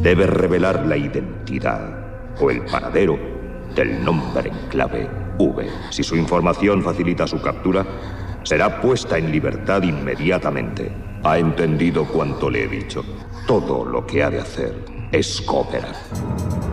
Debe revelar la identidad o el paradero del nombre en clave V. Si su información facilita su captura, será puesta en libertad inmediatamente. ¿Ha entendido cuanto le he dicho? Todo lo que ha de hacer es cooperar.